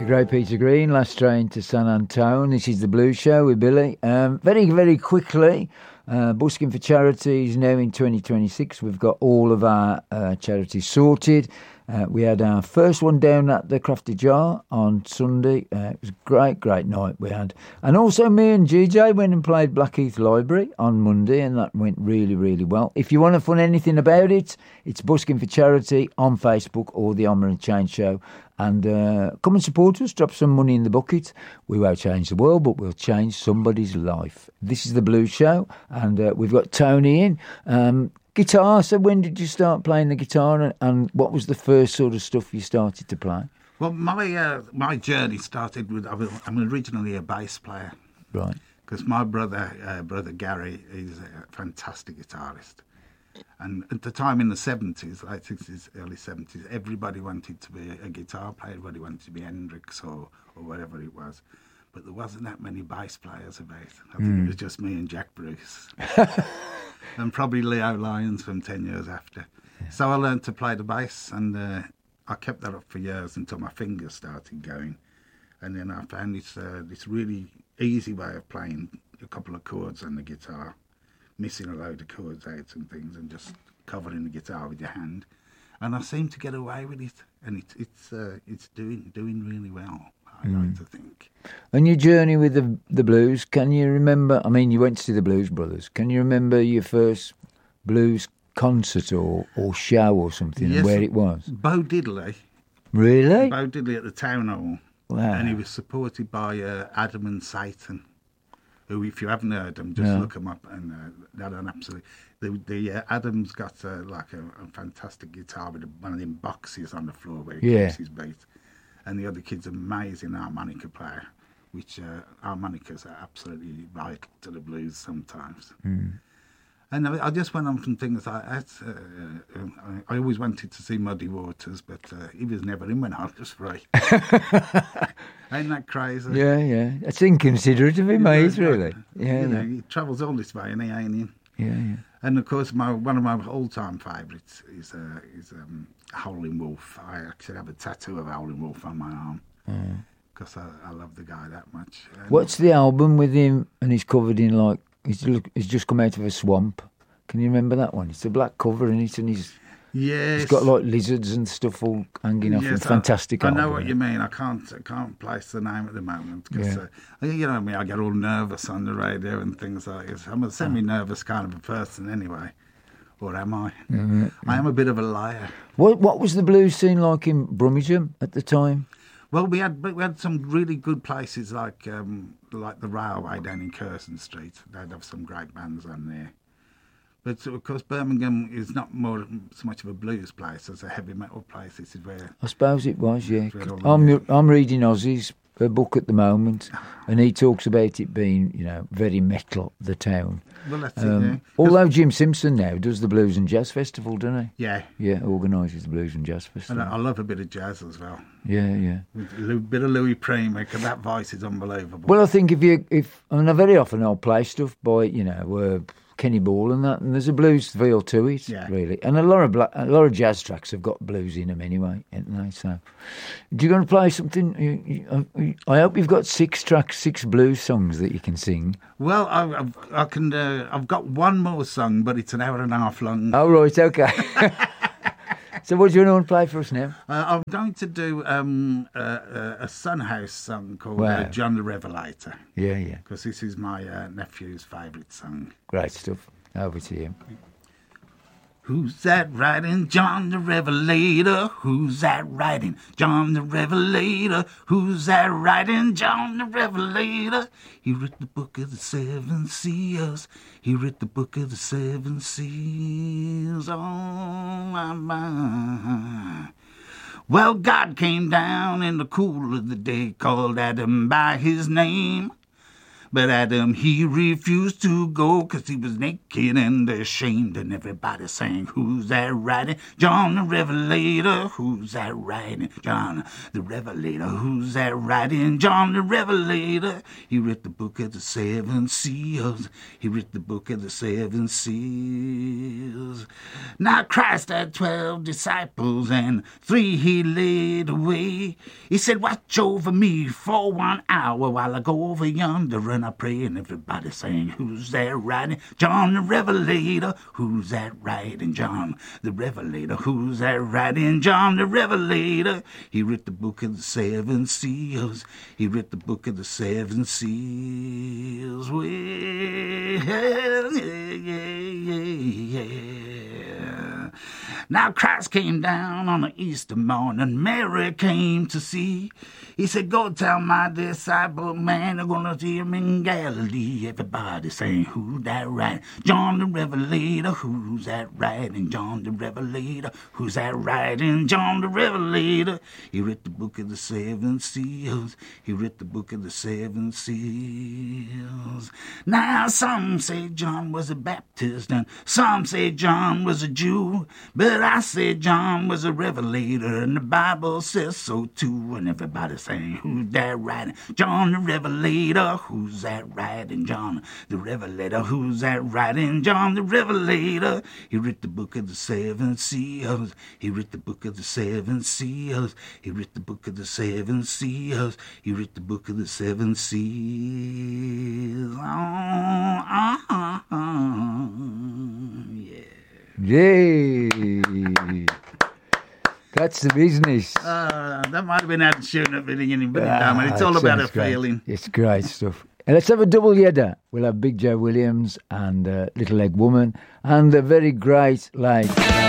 The great Peter Green, last train to San Antone. This is the Blues Show with Billy. Very, very quickly, busking for charities now in 2026. We've got all of our charities sorted. We had our first one down at the Crafty Jar on Sunday. It was a great night we had. And also me and GJ went and played Blackheath Library on Monday, and that went really, really well. If you want to find anything about it, it's Busking for Charity on Facebook or the Honour and Change Show. And come and support us, drop some money in the bucket. We won't change the world, but we'll change somebody's life. This is the Blues Show, and we've got Tony in. Guitar, so when did you start playing the guitar, and what was the first sort of stuff you started to play? Well, my journey started with, I'm originally a bass player. Right. Because my brother Gary, is a fantastic guitarist. And at the time in the 70s, late 60s, early 70s, everybody wanted to be a guitar player, everybody wanted to be Hendrix or whatever it was. But there wasn't that many bass players about. I think it was just me and Jack Bruce. And probably Leo Lyons from 10 years after. Yeah. So I learned to play the bass, and I kept that up for years until my fingers started going. And then I found this really easy way of playing a couple of chords on the guitar, missing a load of chords out and things, and just covering the guitar with your hand. And I seem to get away with it, and it's doing really well, I like to think. And your journey with the blues, can you remember? I mean, you went to see the Blues Brothers. Can you remember your first blues concert or show or something, yes, and where it was? Bo Diddley. Really? Bo Diddley at the Town Hall. Wow. And he was supported by Adam and Satan, who, if you haven't heard them, just look them up. And they're an absolute... The Adam's got a fantastic guitar with one of them boxes on the floor where he keeps his beat. And the other kid's an amazing harmonica player, which harmonicas are absolutely vital to the blues sometimes. And I just went on from things like that. I always wanted to see Muddy Waters, but he was never in when I was free. Ain't that crazy? Yeah. It's inconsiderate of him, mate, really. Yeah. He travels all this way and he ain't in. Yeah. And of course, one of my all-time favourites is Howlin' Wolf. I actually have a tattoo of Howlin' Wolf on my arm because I love the guy that much. And what's the album with him? And he's covered in he's just come out of a swamp. Can you remember that one? It's a black cover in it, and he's got like lizards and stuff all hanging off. Yes, fantastic. I know what you mean. I can't place the name at the moment because you know me. I get all nervous on the radio and things like this. I'm a semi-nervous kind of a person anyway. Or am I? I am a bit of a liar. What was the blues scene like in Brummagem at the time? Well, we had some really good places like the Railway down in Curzon Street. They'd have some great bands on there. But of course, Birmingham is not so much of a blues place as a heavy metal place. This is where I suppose it was. Yeah, I'm reading Ozzy's book at the moment, and he talks about it being, very metal, the town. Well, that's it, yeah. Although Jim Simpson now does the Blues and Jazz Festival, doesn't he? Yeah. Yeah, organises the Blues and Jazz Festival. And I love a bit of jazz as well. Yeah. A bit of Louis Prima, because that voice is unbelievable. Well, I think very often I'll play stuff by, Kenny Ball and that, and there's a blues feel to it, really. And a lot of jazz tracks have got blues in them anyway, haven't they? So, do you going to play something? I hope you've got 6 blues songs that you can sing. Well, I can. I've got one more song, but it's an hour and a half long. Oh right, okay. So what do you want to play for us now? I'm going to do a Son House song called John the Revelator. Yeah. Because this is my nephew's favourite song. Great stuff. Over to you. Who's that riding John the Revelator? Who's that riding John the Revelator? Who's that riding John the Revelator? He wrote the book of the 7 seals. He wrote the book of the 7 seals. Oh, my. Well, God came down in the cool of the day, called Adam by his name. But Adam, he refused to go 'cause he was naked and ashamed. And everybody sang, who's that riding? John the Revelator. Who's that riding? John the Revelator. Who's that riding? John the Revelator. He wrote the book of the seven seals. He wrote the book of the seven seals. Now Christ had 12 disciples and 3 he laid away. He said, watch over me for 1 hour while I go over yonder and I pray. And everybody saying, who's that riding? John the Revelator. Who's that riding? John the Revelator. Who's that riding? John the Revelator. He wrote the book of the seven seals. He wrote the book of the seven seals. Well, yeah. Now Christ came down on the Easter morning. Mary came to see. He said, go tell my disciple, man, they're gonna see him in Galilee. Everybody saying, who's that riding? John the Revelator. Who's that riding? John the Revelator. Who's that riding? John the Revelator. He wrote the book of the seven seals. He wrote the book of the seven seals. Now some say John was a Baptist and some say John was a Jew, but I say John was a revelator and the Bible says so too. And everybody saying, who's that riding? John the Revelator. Who's that riding? John the Revelator. Who's that riding? John the Revelator. He wrote the book of the seven seals. He wrote the book of the seven seals. He wrote the book of the seven seals. He wrote the book of the seven seals. Yeah. Yay! That's the business. That might have been out of shooting at beginning, but it's all about a feeling. It's great stuff. And let's have a double header. We'll have Big Joe Williams and Little Egg Woman and the very great late